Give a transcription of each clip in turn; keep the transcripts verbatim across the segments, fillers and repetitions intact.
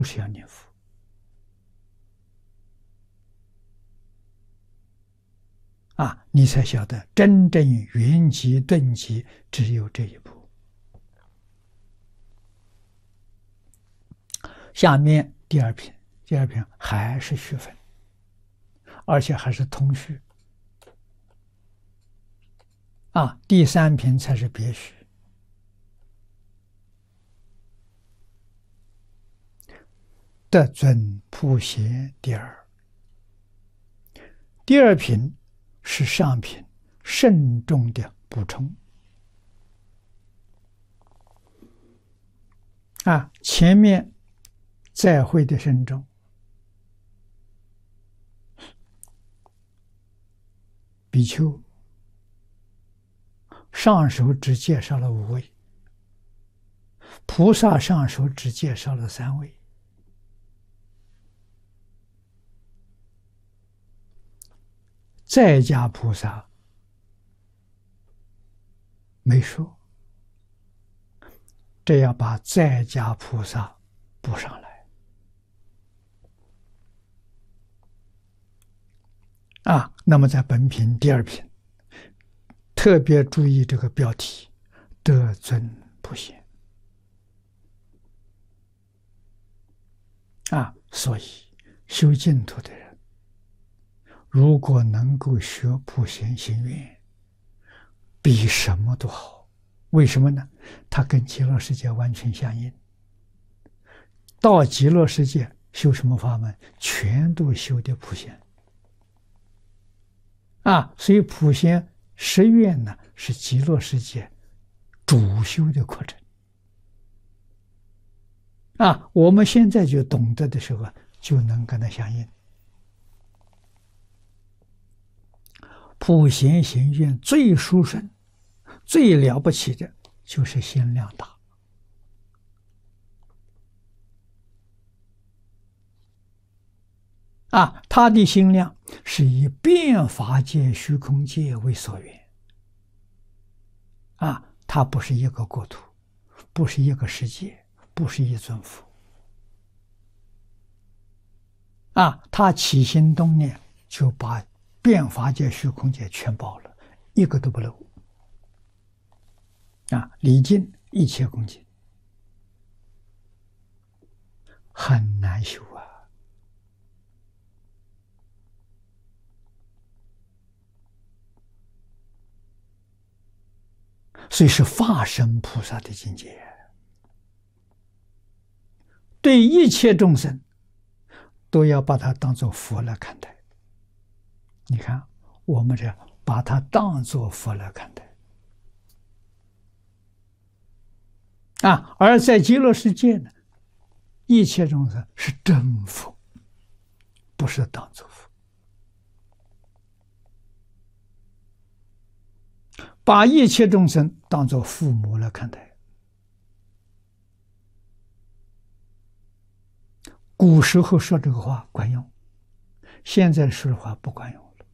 不是要念佛啊，你才晓得真正圆寂顿寂只有这一步。下面第二品，第二品还是虚分，而且还是通虚啊。第三品才是别虚。得尊普贤第二，第二品是上品慎重的补充啊。前面再会的慎重，比丘上首只介绍了五位，菩萨上首只介绍了三位。在家菩萨没说，这要把在家菩萨补上来啊。那么在本品第二品，特别注意这个标题：得尊普贤啊。所以修净土的人，如果能够学普贤行愿，比什么都好。为什么呢？它跟极乐世界完全相应。到极乐世界修什么法门，全都修的普贤啊。所以普贤十愿呢，是极乐世界主修的课程啊。我们现在就懂得的时候，就能跟它相应。普贤行愿最殊胜、最了不起的，就是心量大啊！他的心量是以变法界、虚空界为所缘啊，它不是一个国土，不是一个世界，不是一尊佛啊！他起心动念，就把变法界、虚空界全包了，一个都不漏啊！礼敬一切恭敬，很难修啊。所以是化身菩萨的境界，对一切众生都要把它当作佛来看待。你看，我们这把它当作佛来看待啊！而在极乐世界呢，一切众生是真佛，不是当作佛。把一切众生当作父母来看待。古时候说这个话管用，现在说的话不管用了。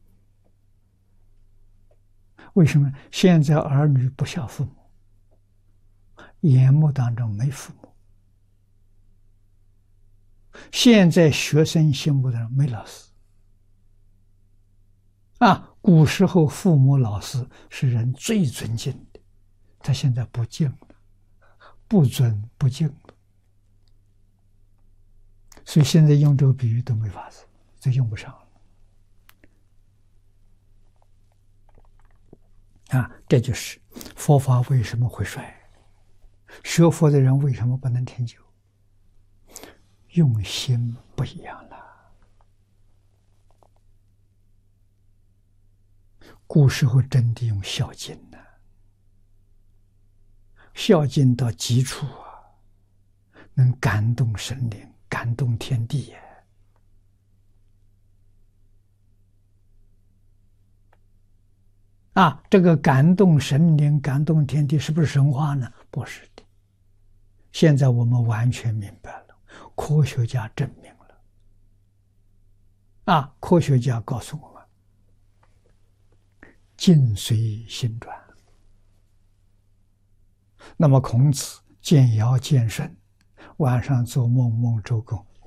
为什么？现在儿女不孝父母，眼目当中没父母。现在学生心目当中没老师啊。古时候父母老师是人最尊敬的，他现在不敬了，不尊不敬了。所以现在用这个比喻都没法子，这用不上了啊！这就是佛法为什么会衰，学佛的人为什么不能成就？用心不一样了。古时候真的用孝敬呢、啊，孝敬到极处啊，能感动神灵，感动天地呀！啊，这个感动神灵、感动天地，是不是神话呢？不是的。现在我们完全明白了，科学家证明了。啊，科学家告诉我们。境随心转。那么孔子见尧见舜， 晚上做梦梦周公，